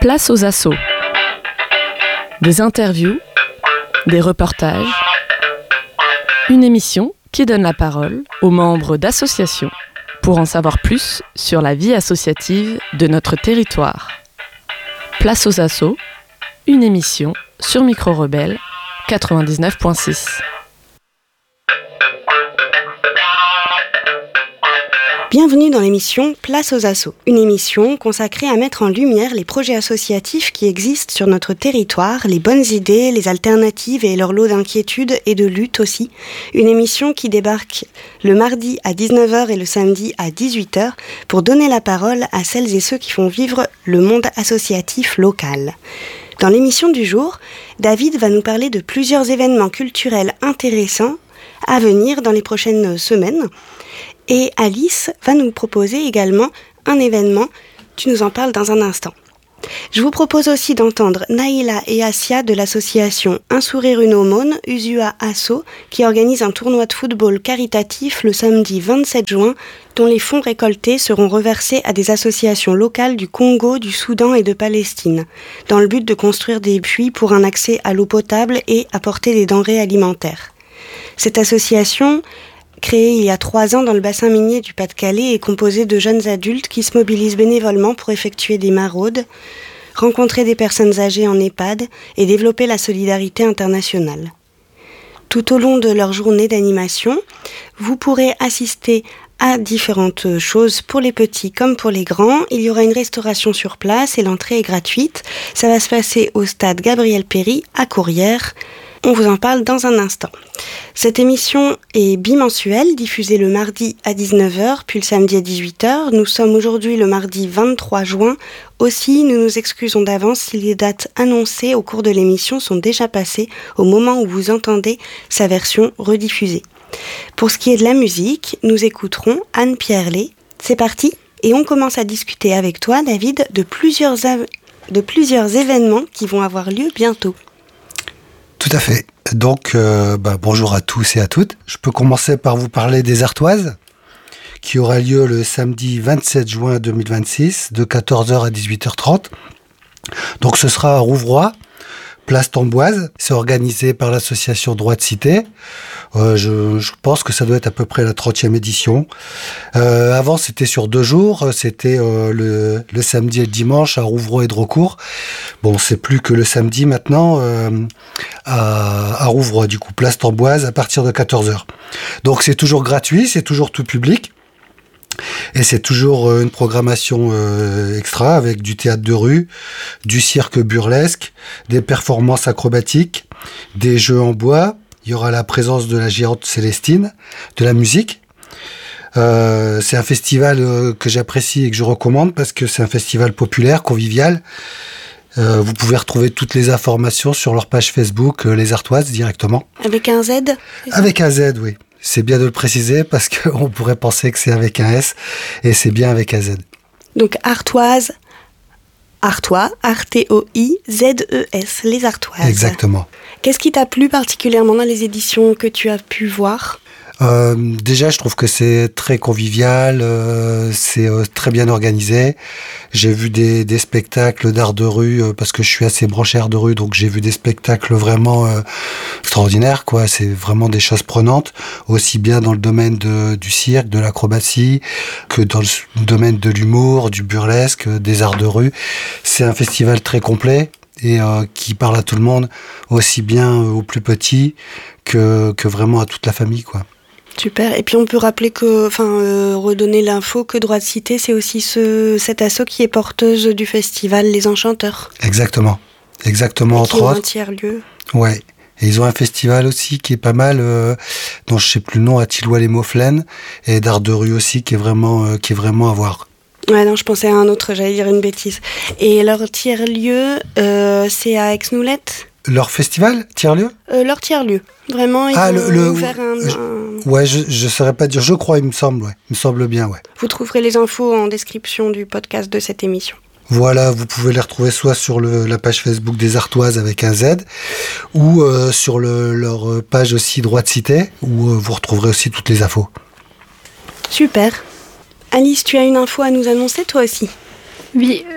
Place aux assos. Des interviews, des reportages, une émission qui donne la parole aux membres d'associations pour en savoir plus sur la vie associative de notre territoire. Place aux assos, une émission sur Micro Rebelle 99.6. Bienvenue dans l'émission Place aux assos, une émission consacrée à mettre en lumière les projets associatifs qui existent sur notre territoire, les bonnes idées, les alternatives et leur lot d'inquiétudes et de luttes aussi. Une émission qui débarque le mardi à 19h et le samedi à 18h pour donner la parole à celles et ceux qui font vivre le monde associatif local. Dans l'émission du jour, David va nous parler de plusieurs événements culturels intéressants à venir dans les prochaines semaines. Et Alice va nous proposer également un événement. Tu nous en parles dans un instant. Je vous propose aussi d'entendre Naïla et Asia de l'association Un sourire une aumône, Usua Asso, qui organise un tournoi de football caritatif le samedi 27 juin, dont les fonds récoltés seront reversés à des associations locales du Congo, du Soudan et de Palestine, dans le but de construire des puits pour un accès à l'eau potable et apporter des denrées alimentaires. Cette association, créée il y a 3 ans dans le bassin minier du Pas-de-Calais, est composée de jeunes adultes qui se mobilisent bénévolement pour effectuer des maraudes, rencontrer des personnes âgées en EHPAD et développer la solidarité internationale. Tout au long de leur journée d'animation, vous pourrez assister à différentes choses pour les petits comme pour les grands. Il y aura une restauration sur place et l'entrée est gratuite. Ça va se passer au stade Gabriel Péri à Courrières. On vous en parle dans un instant. Cette émission est bimensuelle, diffusée le mardi à 19h, puis le samedi à 18h. Nous sommes aujourd'hui le mardi 23 juin. Aussi, nous nous excusons d'avance si les dates annoncées au cours de l'émission sont déjà passées au moment où vous entendez sa version rediffusée. Pour ce qui est de la musique, nous écouterons Anne Pierlet. C'est parti, et on commence à discuter avec toi, David, de plusieurs événements qui vont avoir lieu bientôt. Tout à fait. Donc, bonjour à tous et à toutes. Je peux commencer par vous parler des Artoises, qui aura lieu le samedi 27 juin 2026, de 14h à 18h30. Donc, ce sera à Rouvroy, place Tamboise. C'est organisé par l'association Droit de Cité. Je pense que ça doit être à peu près la 30e édition. Avant, c'était sur 2 jours. C'était le samedi et le dimanche à Rouvroy et Drocourt. Bon, c'est plus que le samedi maintenant à Rouvroy, du coup, place Tamboise, à partir de 14h. Donc, c'est toujours gratuit, c'est toujours tout public. Et c'est toujours une programmation extra avec du théâtre de rue, du cirque burlesque, des performances acrobatiques, des jeux en bois. Il y aura la présence de la géante Célestine, de la musique. C'est un festival que j'apprécie et que je recommande parce que c'est un festival populaire, convivial. Vous pouvez retrouver toutes les informations sur leur page Facebook, Les Artoises, directement. Avec un Z ? Avec un Z, oui. C'est bien de le préciser parce qu'on pourrait penser que c'est avec un S et c'est bien avec un Z. Donc Artoise, Artois, R-T-O-I-Z-E-S, Les Artoises. Exactement. Qu'est-ce qui t'a plu particulièrement dans les éditions que tu as pu voir ? Déjà, je trouve que c'est très convivial, c'est très bien organisé. J'ai vu des spectacles d'art de rue, parce que je suis assez branché art de rue, donc j'ai vu des spectacles vraiment extraordinaires, quoi. C'est vraiment des choses prenantes, aussi bien dans le domaine du cirque, de l'acrobatie, que dans le domaine de l'humour, du burlesque, des arts de rue. C'est un festival très complet et qui parle à tout le monde, aussi bien aux plus petits que vraiment à toute la famille, quoi. Super. Et puis on peut rappeler redonner l'info que Droit de Cité, c'est aussi cette asso qui est porteuse du festival Les Enchanteurs. Exactement, entre autres. Qui ont un tiers-lieu. Ouais. Et ils ont un festival aussi qui est pas mal, dont je sais plus le nom, à Tilloy-les-Mauflaines, et d'art de rue aussi qui est vraiment à voir. Ouais, non, je pensais à un autre, j'allais dire une bêtise. Et leur tiers-lieu, c'est à Aix-Noulette ? Leur festival, tiers-lieu ? Leur tiers-lieu. Vraiment, ils ont ouvert un... Ouais, je saurais pas dire. Je crois, il me semble bien, ouais. Vous trouverez les infos en description du podcast de cette émission. Voilà, vous pouvez les retrouver soit sur la page Facebook des Artoises avec un Z, ou sur leur page aussi Droit de Cité, où vous retrouverez aussi toutes les infos. Super. Alice, tu as une info à nous annoncer toi aussi ? Oui,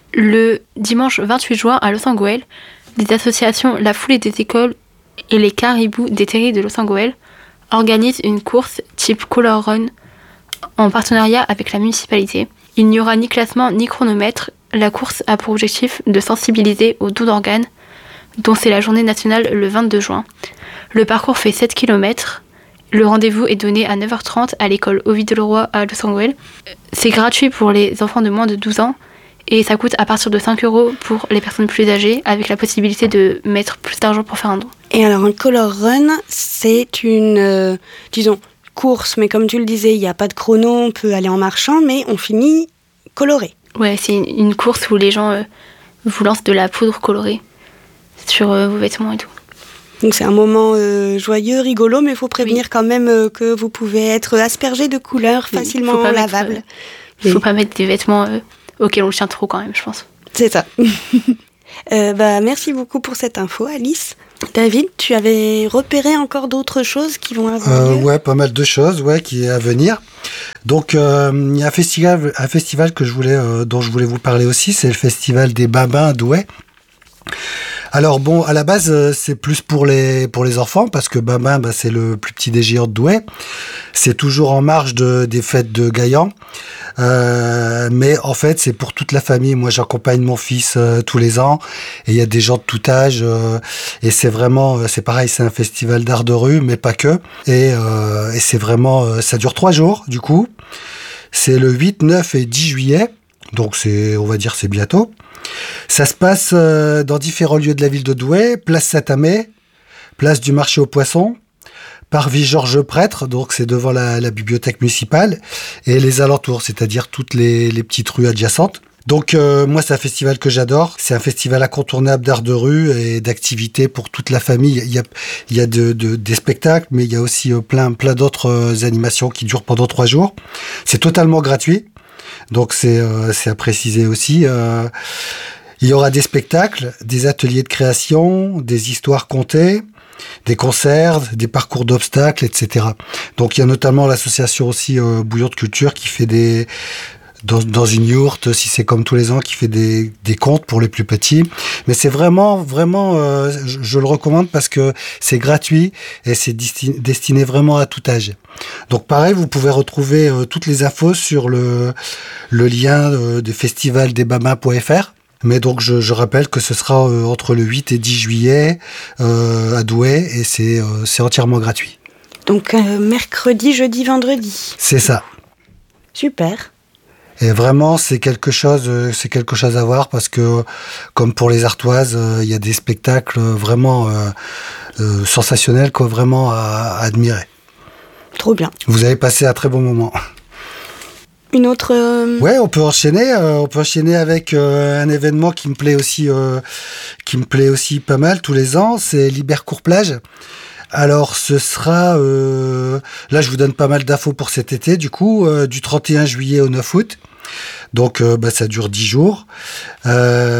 Le dimanche 28 juin à Losangoel, des associations La Foulée des Écoles et les Caribous des Terrils de Losangoel organisent une course type Color Run en partenariat avec la municipalité. Il n'y aura ni classement ni chronomètre. La course a pour objectif de sensibiliser aux dons d'organes, dont c'est la journée nationale le 22 juin. Le parcours fait 7 km. Le rendez-vous est donné à 9h30 à l'école Ovid-Leroy à Losangoel. C'est gratuit pour les enfants de moins de 12 ans et ça coûte à partir de 5 € pour les personnes plus âgées, avec la possibilité de mettre plus d'argent pour faire un don. Et alors, un color run, c'est une, course, mais comme tu le disais, il n'y a pas de chrono, on peut aller en marchant, mais on finit coloré. Ouais, c'est une course où les gens vous lancent de la poudre colorée sur vos vêtements et tout. Donc c'est un moment joyeux, rigolo, mais il faut prévenir quand même que vous pouvez être aspergé de couleurs facilement lavables. Il ne faut pas mettre des vêtements auxquels on tient trop quand même, je pense. C'est ça. Merci beaucoup pour cette info, Alice. David, tu avais repéré encore d'autres choses qui vont avoir lieu ? Ouais, pas mal de choses, qui est à venir. Donc, il y a un festival que dont je voulais vous parler aussi, c'est le festival des Bambins à Douai. Alors bon, à la base, c'est plus pour les enfants, parce que Bambin, c'est le plus petit des géants de Douai. C'est toujours en marge des fêtes de Gaillan. Mais en fait, c'est pour toute la famille. Moi, j'accompagne mon fils tous les ans. Et il y a des gens de tout âge. Et c'est vraiment, c'est pareil, c'est un festival d'art de rue, mais pas que. Et c'est vraiment, ça dure 3 jours, du coup. C'est le 8, 9 et 10 juillet. Donc on va dire, c'est bientôt. Ça se passe dans différents lieux de la ville de Douai, place Saint-Amé, place du marché aux poissons, parvis Georges Prêtre, donc c'est devant la bibliothèque municipale, et les alentours, c'est-à-dire toutes les petites rues adjacentes. Donc moi, c'est un festival que j'adore. C'est un festival incontournable d'art de rue et d'activités pour toute la famille. Il y a des spectacles, mais il y a aussi plein d'autres animations qui durent pendant 3 jours. C'est totalement gratuit. Donc c'est à préciser aussi. Il y aura des spectacles, des ateliers de création, des histoires contées, des concerts, des parcours d'obstacles, etc. Donc il y a notamment l'association aussi Bouillon de Culture qui fait dans une yourte, si c'est comme tous les ans, qui fait des contes pour les plus petits. Mais c'est vraiment, je le recommande parce que c'est gratuit et c'est destiné vraiment à tout âge. Donc pareil, vous pouvez retrouver toutes les infos sur le lien des festivaldesbambins.fr. Mais donc je rappelle que ce sera entre le 8 et 10 juillet à Douai et c'est entièrement gratuit. Donc mercredi, jeudi, vendredi. C'est ça. Super. Et vraiment, c'est quelque chose à voir parce que, comme pour les Artoises, il y a des spectacles vraiment sensationnels, vraiment à admirer. Trop bien. Vous avez passé un très bon moment. Une autre. Ouais, on peut enchaîner. Avec un événement qui me plaît aussi pas mal tous les ans. C'est Libercourt Plage. Alors, ce sera... là, je vous donne pas mal d'infos pour cet été, du coup, du 31 juillet au 9 août. Donc, ça dure 10 jours. C'est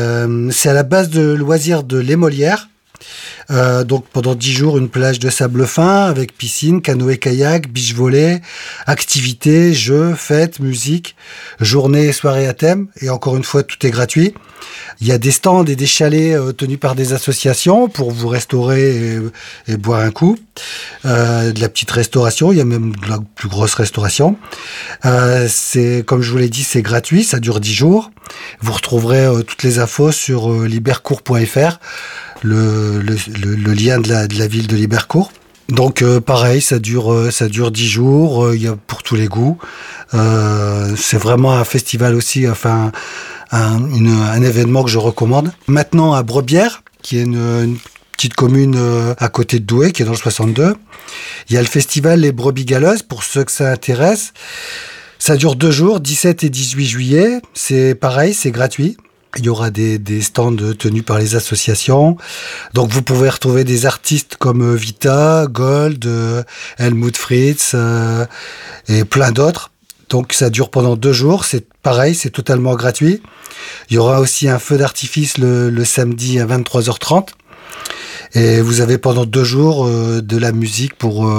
à la base de loisirs de Les Molières. Donc, pendant 10 jours, une plage de sable fin avec piscine, canoë-kayak, beach volley, activités, jeux, fêtes, musique, journées et soirées à thème. Et encore une fois, tout est gratuit. Il y a des stands et des chalets tenus par des associations pour vous restaurer et boire un coup. De la petite restauration, il y a même de la plus grosse restauration. C'est, comme je vous l'ai dit, c'est gratuit, ça dure 10 jours. Vous retrouverez toutes les infos sur libercourt.fr, le lien de la ville de Libercourt. Donc pareil, ça dure 10 jours, il y a pour tous les goûts. C'est vraiment un festival aussi, enfin un événement que je recommande. Maintenant à Brebières, qui est une petite commune à côté de Douai, qui est dans le 62. Il y a le festival Les Brebis Galeuses, pour ceux que ça intéresse. Ça dure 2 jours, 17 et 18 juillet. C'est pareil, c'est gratuit. Il y aura des stands tenus par les associations. Donc vous pouvez retrouver des artistes comme Vita, Gold, Helmut Fritz et plein d'autres. Donc ça dure pendant 2 jours, c'est pareil, c'est totalement gratuit. Il y aura aussi un feu d'artifice le samedi à 23h30. Et vous avez pendant 2 jours de la musique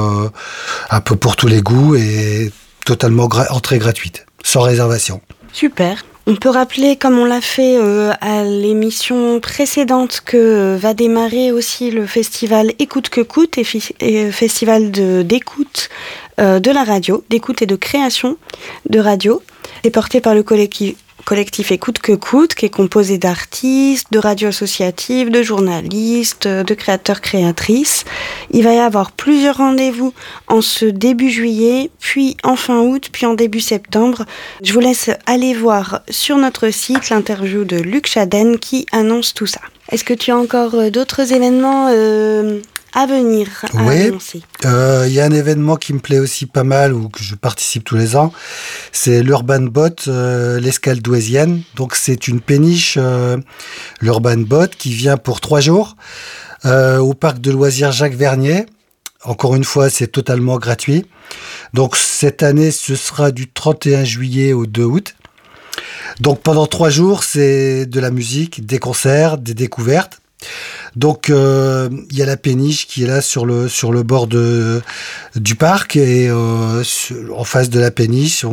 un peu pour tous les goûts et totalement entrée gratuite, sans réservation. Super. On peut rappeler, comme on l'a fait à l'émission précédente, que va démarrer aussi le festival Écoute que coûte, et festival d'écoute de la radio, d'écoute et de création de radio. C'est porté par le collectif Écoute que coûte, qui est composé d'artistes, de radios associatives, de journalistes, de créateurs-créatrices. Il va y avoir plusieurs rendez-vous en ce début juillet, puis en fin août, puis en début septembre. Je vous laisse aller voir sur notre site l'interview de Luc Chaden qui annonce tout ça. Est-ce que tu as encore d'autres événements à venir à annoncer? Il y a un événement qui me plaît aussi pas mal, ou que je participe tous les ans, c'est l'Urban Boat, l'escale douaisienne. Donc c'est une péniche, l'Urban Boat, qui vient pour 3 jours au parc de loisirs Jacques Vernier. Encore une fois, c'est totalement gratuit. Donc cette année, ce sera du 31 juillet au 2 août. Donc pendant 3 jours, c'est de la musique, des concerts, des découvertes. Donc il y a la péniche qui est là sur le bord du parc, et en face de la péniche